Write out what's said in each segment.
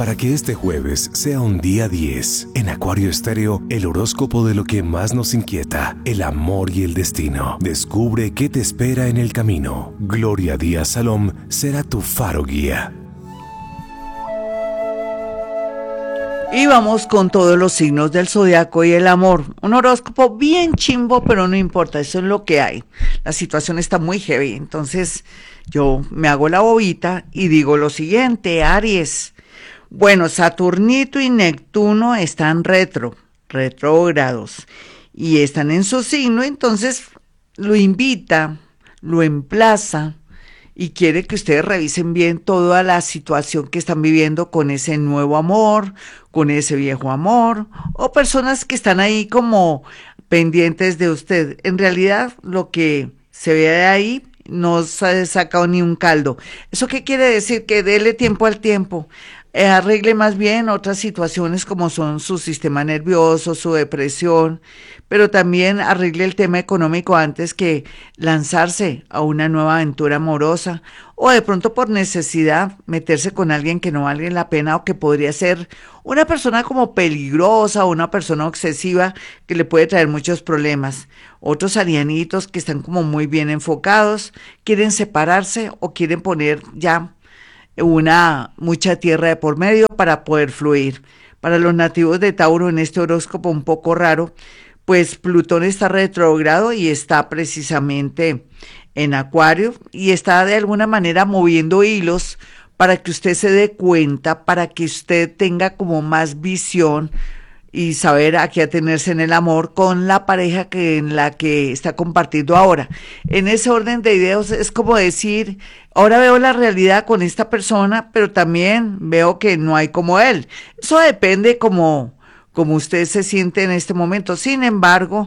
para que este jueves sea un día 10. En Acuario Estéreo, el horóscopo de lo que más nos inquieta, el amor y el destino. Descubre qué te espera en el camino. Gloria Díaz Salom será tu faro guía. Y vamos con todos los signos del zodiaco y el amor. Un horóscopo bien chimbo, pero no importa, eso es lo que hay. La situación está muy heavy, entonces yo me hago la bobita y digo lo siguiente, Aries. Bueno, Saturnito y Neptuno están retrógrados, y están en su signo, entonces lo invita, lo emplaza y quiere que ustedes revisen bien toda la situación que están viviendo con ese nuevo amor, con ese viejo amor, o personas que están ahí como pendientes de usted. En realidad, lo que se ve de ahí no se ha sacado ni un caldo. ¿Eso qué quiere decir? Que dele tiempo al tiempo. Arregle más bien otras situaciones como son su sistema nervioso, su depresión, pero también arregle el tema económico antes que lanzarse a una nueva aventura amorosa, o de pronto por necesidad meterse con alguien que no vale la pena o que podría ser una persona como peligrosa o una persona obsesiva que le puede traer muchos problemas. Otros arianitos que están como muy bien enfocados, quieren separarse o quieren poner ya mucha tierra de por medio para poder fluir. Para los nativos de Tauro, en este horóscopo un poco raro, pues Plutón está retrógrado y está precisamente en Acuario y está de alguna manera moviendo hilos para que usted se dé cuenta, para que usted tenga como más visión y saber a qué atenerse en el amor con la pareja en la que está compartiendo ahora. En ese orden de ideas es como decir, ahora veo la realidad con esta persona, pero también veo que no hay como él. Eso depende como usted se siente en este momento. Sin embargo,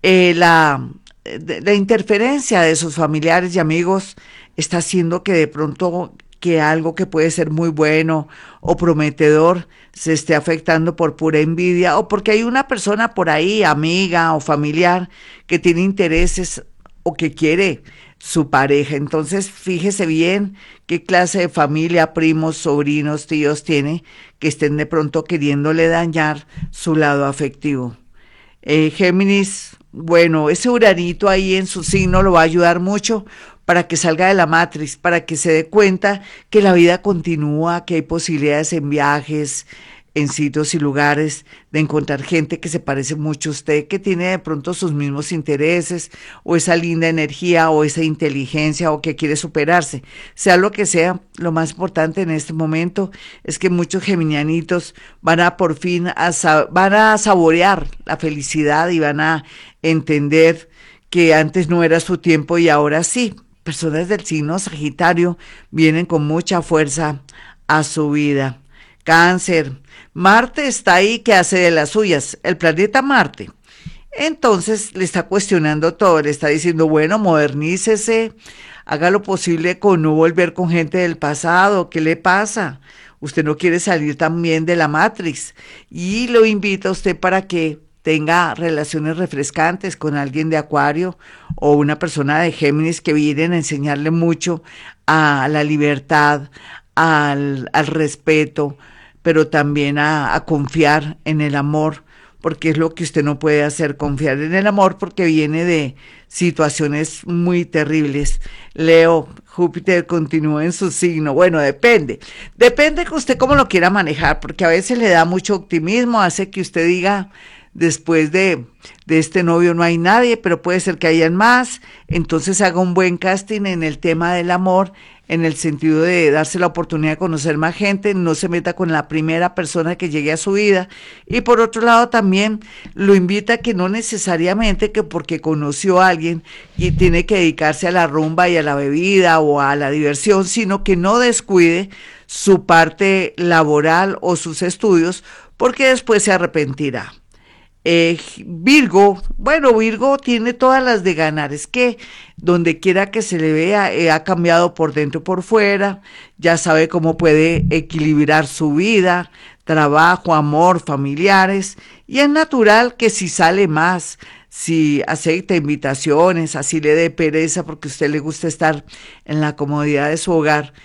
la interferencia de sus familiares y amigos está haciendo que de pronto que algo que puede ser muy bueno o prometedor se esté afectando por pura envidia o porque hay una persona por ahí, amiga o familiar, que tiene intereses o que quiere su pareja. Entonces, fíjese bien qué clase de familia, primos, sobrinos, tíos tiene que estén de pronto queriéndole dañar su lado afectivo. Géminis, bueno, ese uranito ahí en su signo lo va a ayudar mucho para que salga de la matriz, para que se dé cuenta que la vida continúa, que hay posibilidades en viajes, en sitios y lugares, de encontrar gente que se parece mucho a usted, que tiene de pronto sus mismos intereses, o esa linda energía, o esa inteligencia, o que quiere superarse. Sea lo que sea, lo más importante en este momento es que muchos geminianitos van a por fin van a saborear la felicidad y van a entender que antes no era su tiempo y ahora sí. Personas del signo Sagitario vienen con mucha fuerza a su vida. Cáncer, Marte está ahí que hace de las suyas, el planeta Marte. Entonces le está cuestionando todo, le está diciendo, bueno, modernícese, haga lo posible con no volver con gente del pasado, ¿qué le pasa? Usted no quiere salir también de la Matrix y lo invita a usted para que tenga relaciones refrescantes con alguien de Acuario o una persona de Géminis que vienen a enseñarle mucho a la libertad, al respeto, pero también a confiar en el amor, porque es lo que usted no puede hacer, confiar en el amor, porque viene de situaciones muy terribles. Leo, Júpiter continúa en su signo. Bueno, depende que usted cómo lo quiera manejar, porque a veces le da mucho optimismo, hace que usted diga, después de este novio no hay nadie, pero puede ser que hayan más, entonces haga un buen casting en el tema del amor, en el sentido de darse la oportunidad de conocer más gente, no se meta con la primera persona que llegue a su vida, y por otro lado también lo invita a que no necesariamente que porque conoció a alguien y tiene que dedicarse a la rumba y a la bebida o a la diversión, sino que no descuide su parte laboral o sus estudios, porque después se arrepentirá. Virgo, bueno, Virgo tiene todas las de ganar, es que donde quiera que se le vea, ha cambiado por dentro y por fuera, ya sabe cómo puede equilibrar su vida, trabajo, amor, familiares, y es natural que si sale más, si acepta invitaciones, así le dé pereza porque a usted le gusta estar en la comodidad de su hogar,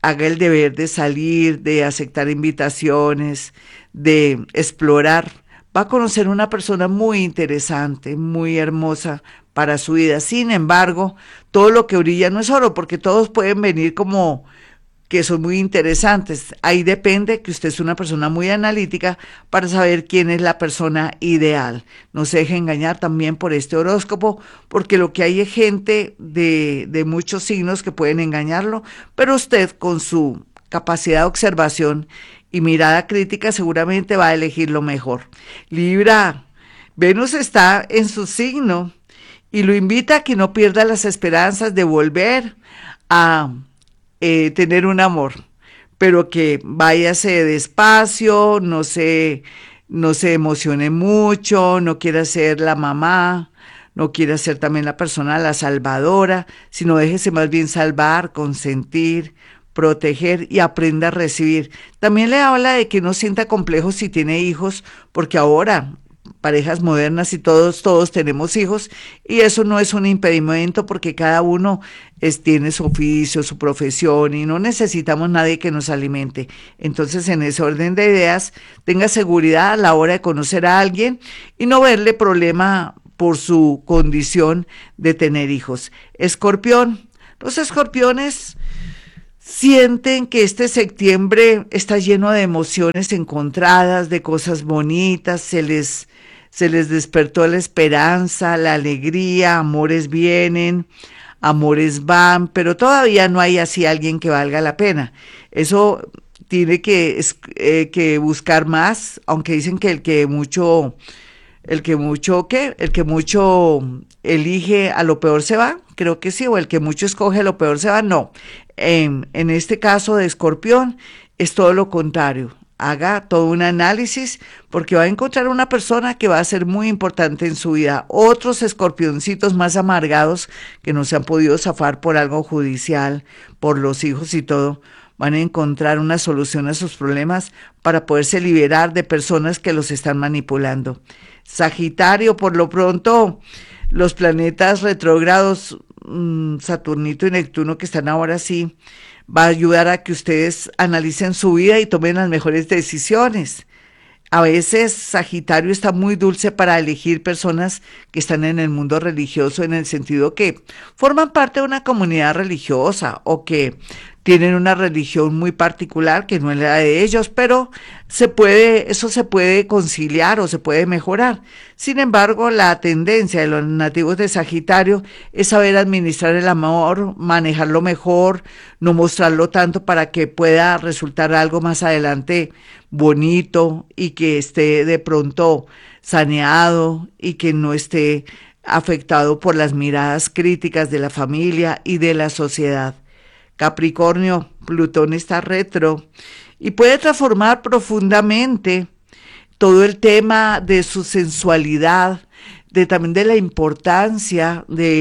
haga el deber de salir, de aceptar invitaciones, de explorar. Va a conocer una persona muy interesante, muy hermosa para su vida. Sin embargo, todo lo que brilla no es oro, porque todos pueden venir como que son muy interesantes. Ahí depende que usted es una persona muy analítica para saber quién es la persona ideal. No se deje engañar también por este horóscopo, porque lo que hay es gente de muchos signos que pueden engañarlo, pero usted con su capacidad de observación y mirada crítica seguramente va a elegir lo mejor. Libra, Venus está en su signo y lo invita a que no pierda las esperanzas de volver a tener un amor, pero que váyase despacio, no se emocione mucho, no quiera ser la mamá, no quiera ser también la persona, la salvadora, sino déjese más bien salvar, consentir, proteger y aprenda a recibir. También le habla de que no sienta complejos si tiene hijos, porque ahora parejas modernas y todos tenemos hijos y eso no es un impedimento porque cada uno tiene su oficio, su profesión y no necesitamos nadie que nos alimente. Entonces, en ese orden de ideas, tenga seguridad a la hora de conocer a alguien y no verle problema por su condición de tener hijos. Escorpión, los escorpiones sienten que este septiembre está lleno de emociones encontradas, de cosas bonitas, se les despertó la esperanza, la alegría, amores vienen, amores van, pero todavía no hay así alguien que valga la pena. Eso tiene que buscar más, aunque dicen que el que mucho elige a lo peor se va, creo que sí, o el que mucho escoge a lo peor se va, no. En este caso de Escorpión es todo lo contrario. Haga todo un análisis porque va a encontrar una persona que va a ser muy importante en su vida. Otros escorpioncitos más amargados que no se han podido zafar por algo judicial, por los hijos y todo, van a encontrar una solución a sus problemas para poderse liberar de personas que los están manipulando. Sagitario, por lo pronto, los planetas retrógrados, Saturnito y Neptuno, que están ahora sí, va a ayudar a que ustedes analicen su vida y tomen las mejores decisiones. A veces Sagitario está muy dulce para elegir personas que están en el mundo religioso en el sentido que forman parte de una comunidad religiosa o que tienen una religión muy particular que no es la de ellos, pero eso se puede conciliar o se puede mejorar. Sin embargo, la tendencia de los nativos de Sagitario es saber administrar el amor, manejarlo mejor, no mostrarlo tanto para que pueda resultar algo más adelante bonito y que esté de pronto saneado y que no esté afectado por las miradas críticas de la familia y de la sociedad. Capricornio, Plutón está retro y puede transformar profundamente todo el tema de su sensualidad, también de la importancia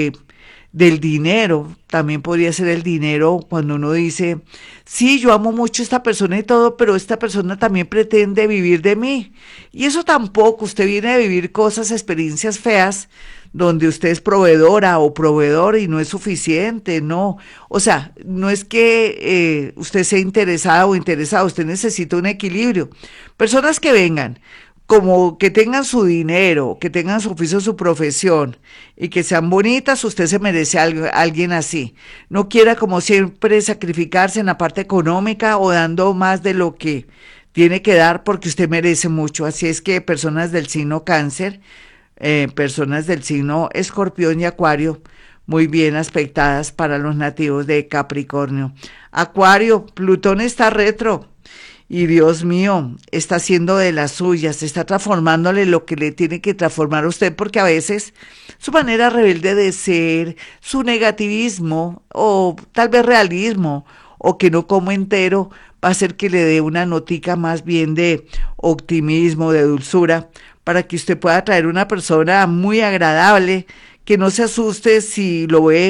del dinero. También podría ser el dinero cuando uno dice, sí, yo amo mucho a esta persona y todo, pero esta persona también pretende vivir de mí. Y eso tampoco, usted viene a vivir cosas, experiencias feas, donde usted es proveedora o proveedor y no es suficiente, no. O sea, no es que usted sea interesada o interesado, usted necesita un equilibrio. Personas que vengan, como que tengan su dinero, que tengan su oficio, su profesión y que sean bonitas, usted se merece alguien así. No quiera como siempre sacrificarse en la parte económica o dando más de lo que tiene que dar porque usted merece mucho. Así es que personas del signo Cáncer, personas del signo Escorpión y Acuario, muy bien aspectadas para los nativos de Capricornio. Acuario, Plutón está retro y Dios mío, está haciendo de las suyas, está transformándole lo que le tiene que transformar a usted, porque a veces su manera rebelde de ser, su negativismo o tal vez realismo o que no como entero va a hacer que le dé una notica más bien de optimismo, de dulzura, para que usted pueda traer una persona muy agradable, que no se asuste si lo ve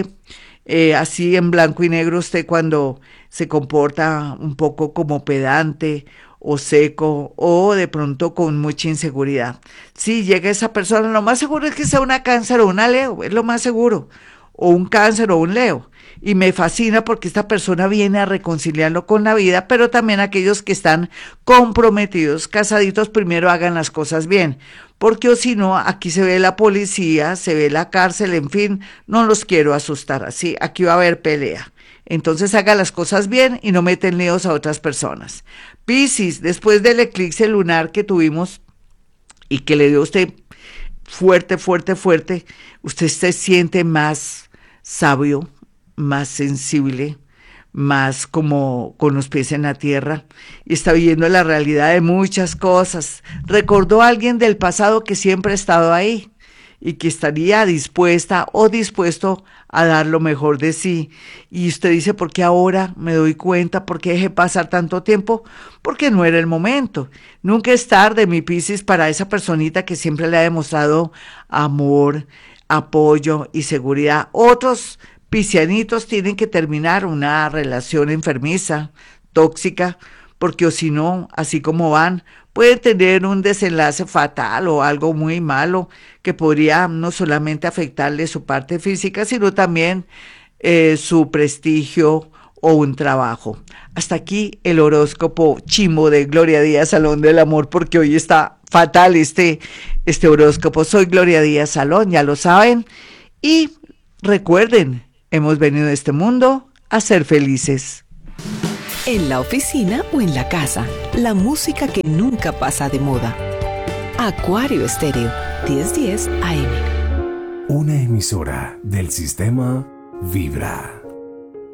así en blanco y negro usted cuando se comporta un poco como pedante o seco o de pronto con mucha inseguridad. Si llega esa persona, lo más seguro es que sea una Cáncer o una Leo, es lo más seguro, o un Cáncer o un Leo. y me fascina porque esta persona viene a reconciliarlo con la vida, pero también aquellos que están comprometidos, casaditos, primero hagan las cosas bien, porque o si no, aquí se ve la policía, se ve la cárcel, en fin, no los quiero asustar así, aquí va a haber pelea. Entonces haga las cosas bien y no meten líos a otras personas. Piscis, después del eclipse lunar que tuvimos y que le dio a usted fuerte, fuerte, fuerte, usted se siente más sabio, más sensible, más como con los pies en la tierra y está viendo la realidad de muchas cosas. Recordó a alguien del pasado que siempre ha estado ahí y que estaría dispuesta o dispuesto a dar lo mejor de sí. Y usted dice, ¿por qué ahora me doy cuenta? ¿Por qué dejé pasar tanto tiempo? Porque no era el momento. Nunca es tarde, mi Piscis, para esa personita que siempre le ha demostrado amor, apoyo y seguridad. Otros piscianitos tienen que terminar una relación enfermiza, tóxica, porque o si no, así como van, pueden tener un desenlace fatal o algo muy malo que podría no solamente afectarle su parte física, sino también su prestigio o un trabajo. Hasta aquí el horóscopo chimbo de Gloria Díaz Salón del Amor, porque hoy está fatal este horóscopo. Soy Gloria Díaz Salón, ya lo saben, y recuerden, hemos venido a este mundo a ser felices. En la oficina o en la casa, la música que nunca pasa de moda. Acuario Estéreo, 1010 AM. Una emisora del sistema Vibra.